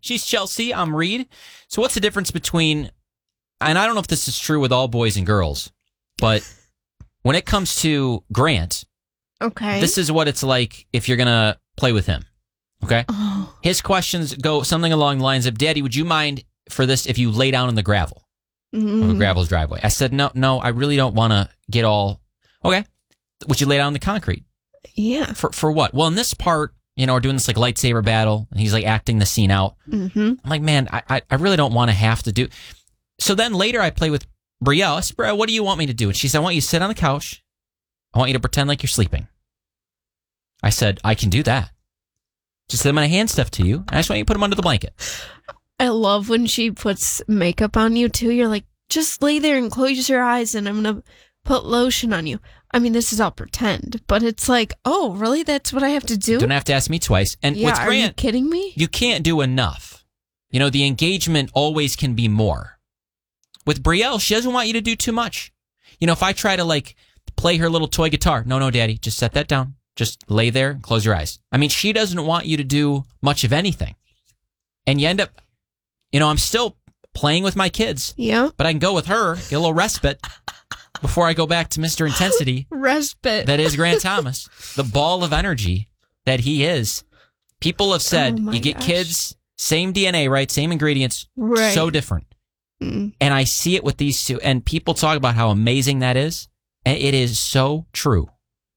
She's Chelsea. I'm Reed. So what's the difference between, and I don't know if this is true with all boys and girls, but when it comes to Grant, Okay. this is what it's like if you're going to play with him. Okay? Oh. His questions go something along the lines of, Daddy, would you mind for this if you lay down in the gravel? Of a gravel's driveway. I said, no, I really don't want to get all, okay. Would you lay down in the concrete? Yeah. For what? Well, in this part, we're doing this like lightsaber battle and he's like acting the scene out. Mm-hmm. I'm like, man, I really don't want to have to do. So then later I play with Brielle. I said, Brielle, what do you want me to do? And she said, I want you to sit on the couch. I want you to pretend like you're sleeping. I said, I can do that. Just I'm going to hand stuff to you. And I just want you to put them under the blanket. I love when she puts makeup on you, too. You're like, just lay there and close your eyes, and I'm going to put lotion on you. I mean, this is all pretend, but it's like, oh, really? That's what I have to do? Don't have to ask me twice. And yeah, with Grant, are you kidding me? You can't do enough. The engagement always can be more. With Brielle, she doesn't want you to do too much. If I try to, like, play her little toy guitar, no, Daddy, just set that down. Just lay there and close your eyes. I mean, she doesn't want you to do much of anything. And you end up, I'm still playing with my kids. Yeah. But I can go with her, get a little respite before I go back to Mr. Intensity. Respite. That is Grant Thomas. The ball of energy that he is. People have said, you get kids, same DNA, right? Same ingredients, right. So different. And I see it with these two. And people talk about how amazing that is. And it is so true.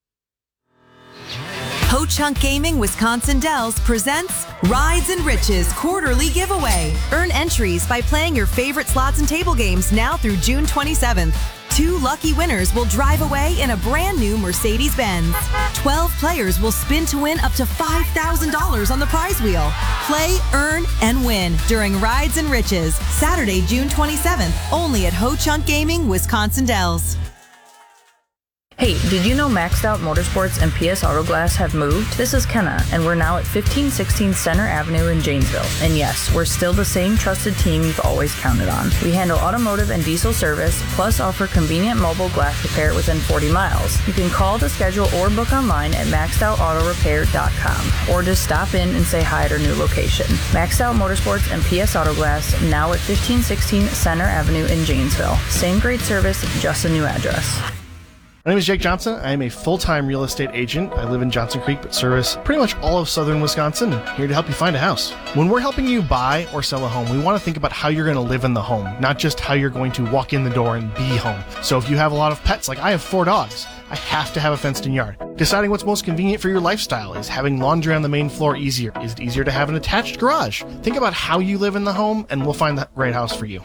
Ho Chunk Gaming Wisconsin Dells presents Rides and Riches quarterly giveaway. Earn entries by playing your favorite slots and table games now through June 27th. 2 lucky winners will drive away in a brand new Mercedes-Benz. 12 players will spin to win up to $5,000 on the prize wheel. Play, earn, and win during Rides and Riches, Saturday, June 27th, only at Ho Chunk Gaming Wisconsin Dells. Hey, did you know Maxed Out Motorsports and PS Auto Glass have moved? This is Kenna, and we're now at 1516 Center Avenue in Janesville. And yes, we're still the same trusted team you've always counted on. We handle automotive and diesel service, plus offer convenient mobile glass repair within 40 miles. You can call to schedule or book online at maxedoutotorepair.com, or just stop in and say hi at our new location. Maxed Out Motorsports and PS Auto Glass, now at 1516 Center Avenue in Janesville. Same great service, just a new address. My name is Jake Johnson. I am a full-time real estate agent. I live in Johnson Creek, but service pretty much all of southern Wisconsin, and here to help you find a house. When we're helping you buy or sell a home, we want to think about how you're going to live in the home, not just how you're going to walk in the door and be home. So if you have a lot of pets, like I have 4 dogs, I have to have a fenced-in yard. Deciding what's most convenient for your lifestyle. Is having laundry on the main floor easier? Is it easier to have an attached garage? Think about how you live in the home, and we'll find the right house for you.